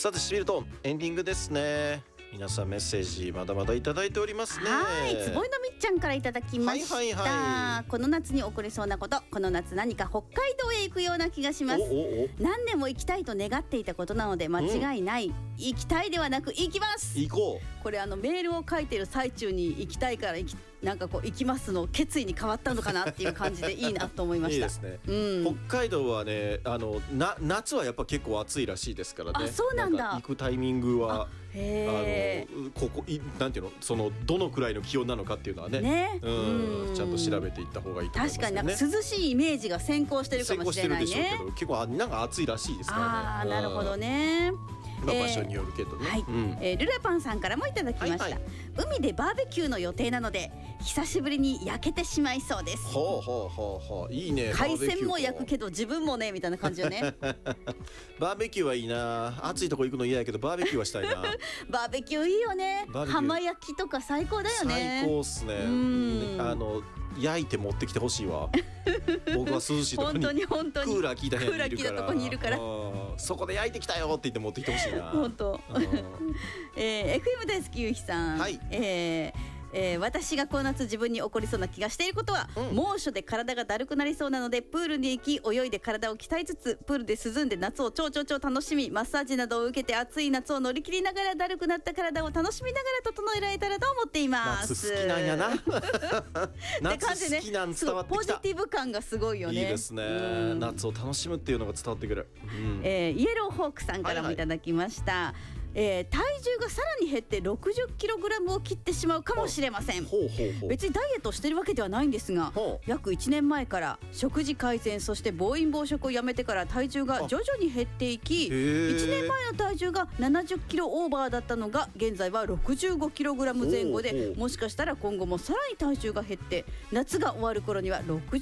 さてシビルトンエンディングですね。皆さんメッセージまだまだいただいておりますね。 はい、つぼいのみっちゃんからいただきました、 はいはいはい、 この夏に起こりそうなこと。この夏何か北海道へ行くような気がします。何年も行きたいと願っていたことなので間違いない、行きたいではなく行きます。 行こう。 これメールを書いてる最中に行きたいからなんかこう行きますの決意に変わったのかなっていう感じでいいなと思いました。 いいですね、北海道はね夏はやっぱ結構暑いらしいですからね。 あ、そうなんだ。 なんか行くタイミングはここなんていうの、そのどのくらいの気温なのかっていうのは ね、ちゃんと調べていった方がいいと思いますよね。 確かになんか涼しいイメージが先行してるかもしれないね。 先行してるでしょうけど結構なんか暑いらしいですからね。 なるほどね。 場所によるけどね、 ルラパンさんからもいただきました、海でバーベキューの予定ななので久しぶりに焼けてしまいそうです。 いいね。 海鮮も焼くけど自分もねみたいな感じよね。 バーベキューはいいな。暑いとこ行くの嫌やけどバーベキューはしたいな。 バーベキューいいよね。浜焼きとか最高だよね。 最高っすね。焼いて持ってきてほしいわ。僕は涼しいとこに本当にクーラー効いた部屋にいるから、 とこにいるからそこで焼いてきたよって言って持ってきてほしいな。 本当。FM 大好きゆうひさん、私がこの夏自分に起こりそうな気がしていることは、猛暑で体がだるくなりそうなのでプールに行き泳いで体を鍛えつつプールで涼んで夏を超楽しみマッサージなどを受けて暑い夏を乗り切りながらだるくなった体を楽しみながら整えられたらと思っています。 夏好きなんやな。夏好きなん伝わってきた。 ポジティブ感がすごいよね。 いいですね。夏を楽しむっていうのが伝わってくる。 イエローホークさんからもいただきました、体重がさらに減って60kgを切ってしまうかもしれません。別にダイエットしてるわけではないんですが、約1年前から食事改善そして暴飲暴食をやめてから体重が徐々に減っていき、1年前の体重が70kgオーバーだったのが現在は65kg前後で、もしかしたら今後もさらに体重が減って夏が終わる頃には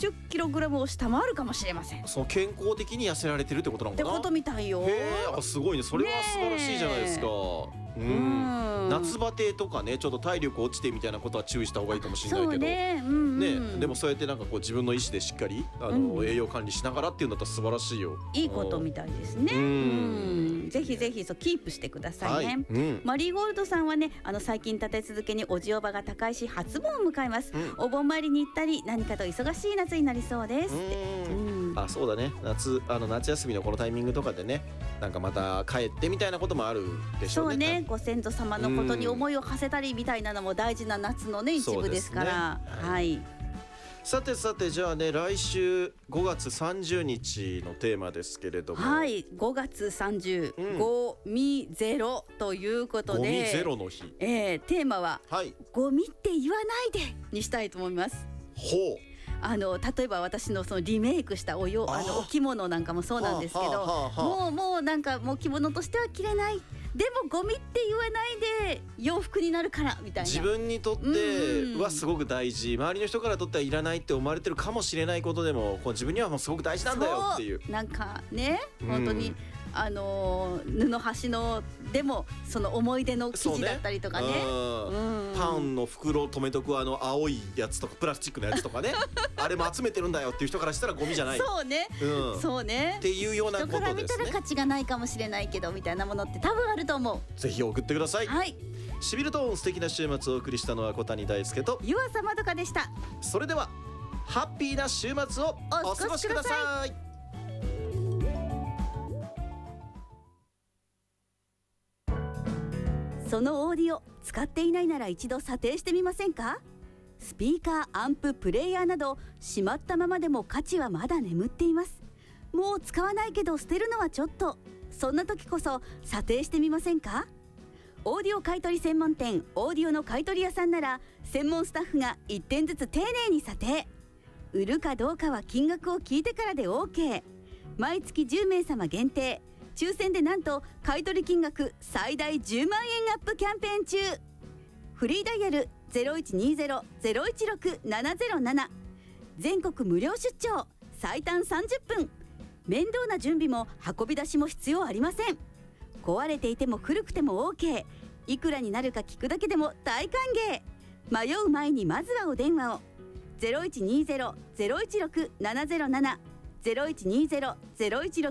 60kgを下回るかもしれません。 その健康的に痩せられてるってことなのかな。 ってことみたいよ。 すごいね。それは素晴らしいじゃないですか。夏バテとかね、ちょっと体力落ちてみたいなことは注意した方がいいかもしれないけどね。でもそうやってなんかこう自分の意思でしっかり栄養管理しながらっていうんだったら素晴らしいよ。 いいことみたいですね。ぜひぜひキープしてくださいね。マリーゴールドさんはね、最近立て続けにおじおばが高いし初盆を迎えます。お盆参りに行ったり何かと忙しい夏になりそうですって。 そうだね。夏休みのこのタイミングとかでね、なんかまた帰ってみたいなこともあるでしょうね。 そうね、ご先祖様のことに思いを馳せたりみたいなのも大事な夏のね一部ですから。 さてじゃあね、来週5月30日のテーマですけれども、 5月30、ゴミゼロということで、 ゴミゼロの日、 テーマは、ゴミって言わないでにしたいと思います。例えば私のそのリメイクしたお着物なんかもそうなんですけど、もうなんかもう着物としては着れない、でもゴミって言わないで洋服になるからみたいな、 自分にとってはすごく大事、周りの人からとってはいらないって思われてるかもしれないことでも、こう自分にはもうすごく大事なんだよっていう、 なんかね、本当に布端のでもその思い出の生地だったりとかね、 パンの袋を留めとく青いやつとかプラスチックのやつとかねあれも集めてるんだよっていう人からしたらゴミじゃない。そうねっていうようなことですね。人から見たら価値がないかもしれないけどみたいなものって多分あると思う。ぜひ送ってください。シビルトーン素敵な週末をお送りしたのは小谷大輔と湯浅まどかでした。 それではハッピーな週末をお過ごしください。 そのオーディオ使っていないなら一度査定してみませんか。スピーカー、アンプ、プレイヤーなどしまったままでも価値はまだ眠っています。もう使わないけど捨てるのはちょっと、そんな時こそ査定してみませんか。オーディオ買取専門店オーディオの買取屋さんなら専門スタッフが1点ずつ丁寧に査定。売るかどうかは金額を聞いてからで OK。 毎月10名様限定、抽選でなんと買取金額最大10万円アップキャンペーン中。フリーダイヤル 0120-016-707、 全国無料出張、最短30分、面倒な準備も運び出しも必要ありません。壊れていても古くても OK、 いくらになるか聞くだけでも大歓迎。迷う前にまずはお電話を。 0120-016-707 0120-016